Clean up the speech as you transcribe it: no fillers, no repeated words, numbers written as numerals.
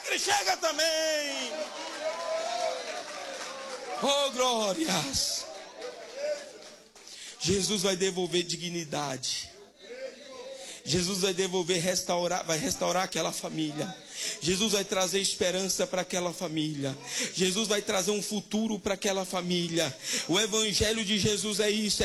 milagre chega também. Oh, glórias. Jesus vai devolver dignidade. Jesus vai devolver, vai restaurar aquela família. Jesus vai trazer esperança para aquela família. Jesus vai trazer um futuro para aquela família. O evangelho de Jesus é isso.